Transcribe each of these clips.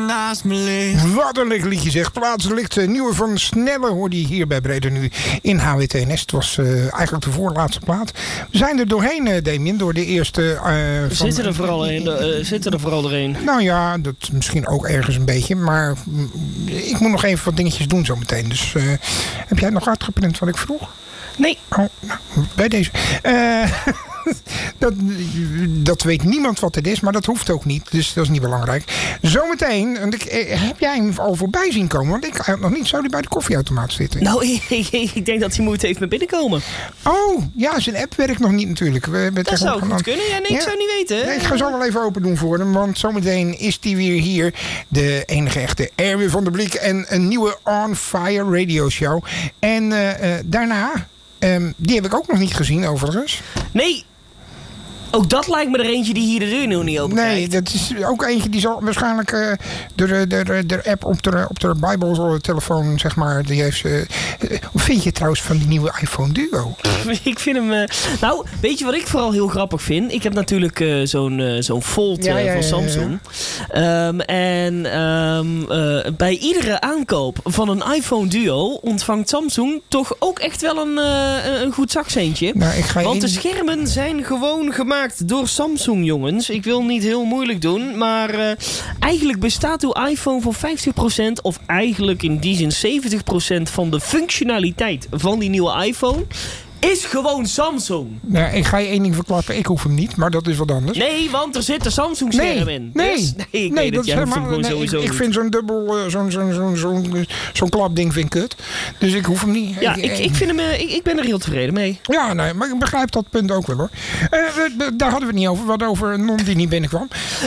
naast me ligt. Wat een lekker liedje zeg. Plaatselijk nieuwe van Snelle hoorde je hier bij Breda nu in HWTNS. Het was eigenlijk de voorlaatste plaat. We zijn er doorheen, Damien, door de eerste... Zitten er vooral doorheen? Nou ja, dat misschien ook ergens een beetje. Maar ik moet nog even wat dingetjes doen zometeen. Dus heb jij nog uitgeprint wat ik vroeg? Nee. Oh, nou, bij deze. Dat weet niemand wat het is, maar dat hoeft ook niet. Dus dat is niet belangrijk. Zometeen, heb jij hem al voorbij zien komen? Want ik had nog niet, zou die bij de koffieautomaat zitten? Nou, ik denk dat hij moeite heeft met binnenkomen. Oh, ja, zijn app werkt nog niet natuurlijk. Dat zou goed kunnen. Ja, nee, ik zou niet weten. Nee, ik ga zo wel even open doen voor hem. Want zometeen is hij weer hier. De enige echte Erwin van der Bliek. En een nieuwe On Fire Radio Show. En daarna... die heb ik ook nog niet gezien, overigens. Nee. Ook dat lijkt me er eentje die hier de deur nu niet open krijgt. Nee, dat is ook eentje die zal waarschijnlijk de app op de Bijbel-telefoon, zeg maar, die heeft ze... Hoe vind je trouwens van die nieuwe iPhone Duo? Ik vind hem... nou, weet je wat ik vooral heel grappig vind? Ik heb natuurlijk zo'n Fold van Samsung. Bij iedere aankoop van een iPhone Duo ontvangt Samsung toch ook echt wel een goed zakcentje. Nou, want de schermen zijn gewoon gemaakt door Samsung, jongens. Ik wil niet heel moeilijk doen, maar eigenlijk bestaat uw iPhone voor 50% of eigenlijk in die zin 70% van de functionaliteit van die nieuwe iPhone is gewoon Samsung. Nou, ik ga je één ding verklappen. Ik hoef hem niet, maar dat is wat anders. Nee, want er zit een Samsung scherm in. Nee, dus, ik weet dat jij hoeft hem gewoon sowieso ik vind zo'n dubbel, zo'n klapding vind ik kut. Dus ik hoef hem niet. Ja, ik vind hem, ik ben er heel tevreden mee. Ja, nee, maar ik begrijp dat punt ook wel, hoor. Daar hadden we het niet over. Wat over een non die niet binnenkwam.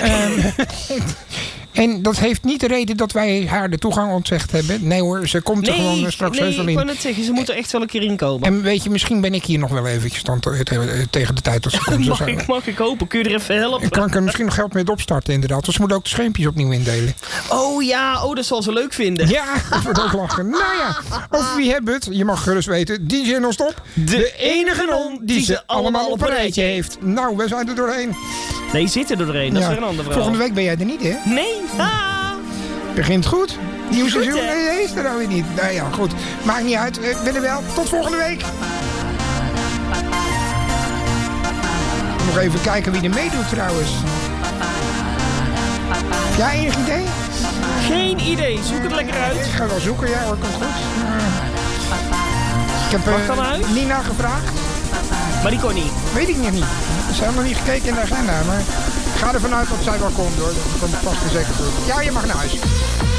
En dat heeft niet de reden dat wij haar de toegang ontzegd hebben. Nee hoor, ze komt er gewoon straks heus wel in. Ik wou net zeggen, ze moet er echt wel een keer in komen. En weet je, misschien ben ik hier nog wel eventjes tegen de tijd dat ze komt. Mag ik hopen? Kun je er even helpen? Kan ik er misschien nog geld mee opstarten inderdaad. Want ze moet ook de schermpjes opnieuw indelen. Oh ja, dat zal ze leuk vinden. Ja, dat wordt ook lachen. Nou ja, over wie hebben het? Je mag gerust weten. DJ Non-Stop. De enige non die ze allemaal op een rijtje heeft. Nou, we zijn er doorheen. Nee, zitten er doorheen. Dat is weer een ander verhaal. Volgende week ben jij er niet, hè? Nee. Begint goed. Nieuw seizoen. Nee, is er nou weer niet. Nou ja, goed. Maakt niet uit. Ik ben er wel. Tot volgende week. Nog even kijken wie er meedoet trouwens. Ja, enig idee? Geen idee. Zoek het lekker uit. Ik ga wel zoeken. Ja hoor, komt goed. Ik heb Nina gevraagd. Maar die kon niet. Weet ik nog niet. Ze hebben nog niet gekeken in de agenda. Maar ik ga ervan uit dat zij wel komt hoor. Dat komt vast en zeker goed. Ja, je mag naar huis.